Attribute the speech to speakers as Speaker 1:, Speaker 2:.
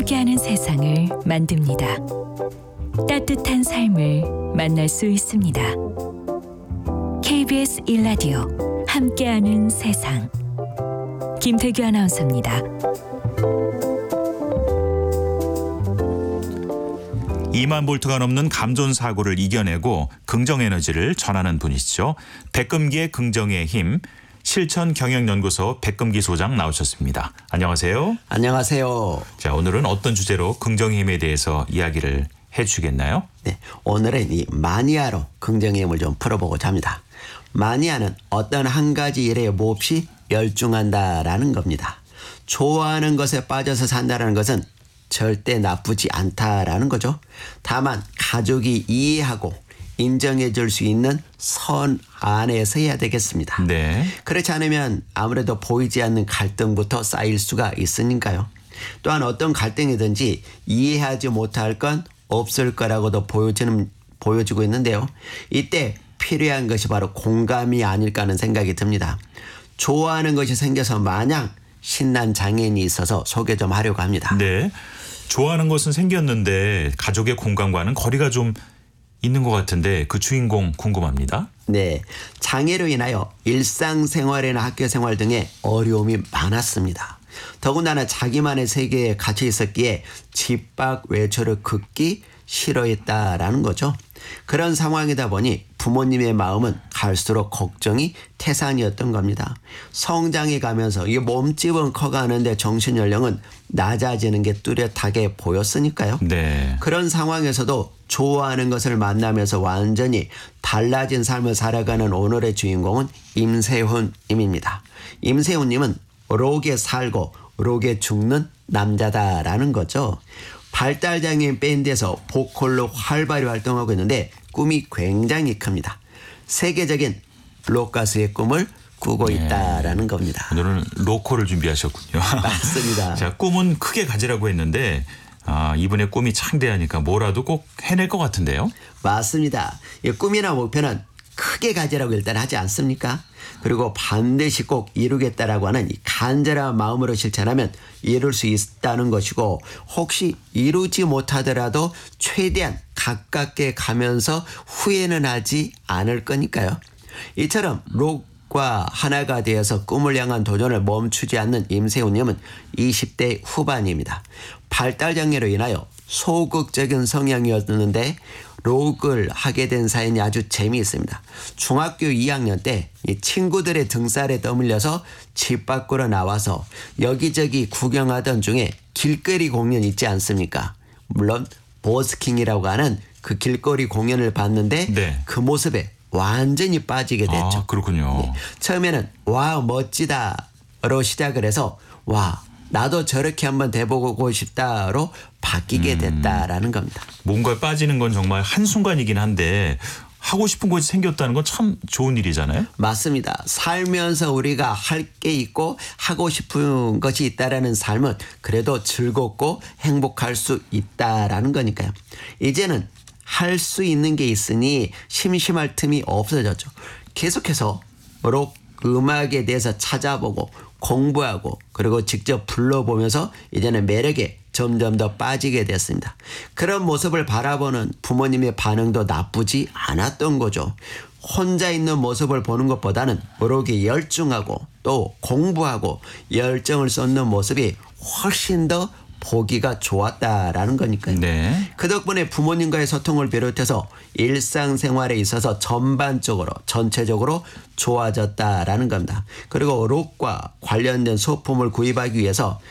Speaker 1: 함께하는 세상을 만듭니다. 따뜻한 삶을 만날 수 있습니다. KBS 1라디오 함께하는 세상. 김태규 아나운서입니다.
Speaker 2: 2만 볼트가 넘는 감전 사고를 이겨내고 긍정 에너지를 전하는 분이시죠. 백금기의 긍정의 힘, 실천경영연구소 백금기 소장 나오셨습니다. 안녕하세요.
Speaker 3: 안녕하세요.
Speaker 2: 자, 오늘은 어떤 주제로 긍정의 힘에 대해서 이야기를 해 주시겠나요?
Speaker 3: 네, 오늘은 이 마니아로 긍정의 힘을 좀 풀어보고자 합니다. 마니아는 어떤 한 가지 일에 몹시 열중한다라는 겁니다. 좋아하는 것에 빠져서 산다는 것은 절대 나쁘지 않다라는 거죠. 다만 가족이 이해하고 인정해 줄 수 있는 선 안에서 해야 되겠습니다.
Speaker 2: 네.
Speaker 3: 그렇지 않으면 아무래도 보이지 않는 갈등부터 쌓일 수가 있으니까요. 또한 어떤 갈등이든지 이해하지 못할 건 없을 거라고도 보여지고 있는데요. 이때 필요한 것이 바로 공감이 아닐까 하는 생각이 듭니다. 좋아하는 것이 생겨서 마냥 신난 장애인이 있어서 소개 좀 하려고 합니다.
Speaker 2: 네. 좋아하는 것은 생겼는데 가족의 공감과는 거리가 좀 있는 것 같은데 그 주인공 궁금합니다.
Speaker 3: 네, 장애로 인하여 일상생활이나 학교생활 등의 어려움이 많았습니다. 더군다나 자기만의 세계에 갇혀 있었기에 집 밖 외출을 극히 싫어했다라는 거죠. 그런 상황이다 보니 부모님의 마음은 갈수록 걱정이 태산이었던 겁니다. 성장해 가면서 이 몸집은 커가는데 정신연령은 낮아지는 게 뚜렷하게 보였으니까요.
Speaker 2: 네.
Speaker 3: 그런 상황에서도 좋아하는 것을 만나면서 완전히 달라진 삶을 살아가는 오늘의 주인공은 임세훈님입니다. 임세훈님은 록에 살고 록에 죽는 남자다라는 거죠. 발달장애인 밴드에서 보컬로 활발히 활동하고 있는데 꿈이 굉장히 큽니다. 세계적인 록 가수의 꿈을 꾸고 있다라는 겁니다.
Speaker 2: 오늘은 로코를 준비하셨군요.
Speaker 3: 맞습니다.
Speaker 2: 자, 꿈은 크게 가지라고 했는데 이분의 꿈이 창대하니까 뭐라도 꼭 해낼 것 같은데요.
Speaker 3: 맞습니다. 이 꿈이나 목표는 크게 가지라고 일단 하지 않습니까? 그리고 반드시 꼭 이루겠다라고 하는 이 간절한 마음으로 실천하면 이룰 수 있다는 것이고, 혹시 이루지 못하더라도 최대한 가깝게 가면서 후회는 하지 않을 거니까요. 이처럼 록과 하나가 되어서 꿈을 향한 도전을 멈추지 않는 임세훈님은 20대 후반입니다. 발달장애로 인하여 소극적인 성향이었는데 록을 하게 된 사연이 아주 재미있습니다. 중학교 2학년 때 이 친구들의 등살에 떠밀려서 집 밖으로 나와서 여기저기 구경하던 중에 길거리 공연 있지 않습니까? 물론 버스킹이라고 하는 그 길거리 공연을 봤는데
Speaker 2: 네.
Speaker 3: 그 모습에 완전히 빠지게 됐죠.
Speaker 2: 그렇군요.
Speaker 3: 네. 처음에는 와 멋지다로 시작을 해서 와 나도 저렇게 한번 돼보고 싶다로 바뀌게 됐다라는 겁니다.
Speaker 2: 뭔가에 빠지는 건 정말 한순간이긴 한데 하고 싶은 것이 생겼다는 건 참 좋은 일이잖아요.
Speaker 3: 맞습니다. 살면서 우리가 할 게 있고 하고 싶은 것이 있다라는 삶은 그래도 즐겁고 행복할 수 있다라는 거니까요. 이제는 할 수 있는 게 있으니 심심할 틈이 없어졌죠. 계속해서 록 음악에 대해서 찾아보고 공부하고 그리고 직접 불러보면서 이제는 매력에 점점 더 빠지게 됐습니다. 그런 모습을 바라보는 부모님의 반응도 나쁘지 않았던 거죠. 혼자 있는 모습을 보는 것보다는 록에 열중하고 또 공부하고 열정을 쏟는 모습이 훨씬 더 보기가 좋았다라는 거니까요.
Speaker 2: 네.
Speaker 3: 그 덕분에 부모님과의 소통을 비롯해서 일상생활에 있어서 전체적으로 좋아졌다라는 겁니다. 그리고 록과 관련된 소품을 구입하기 위해서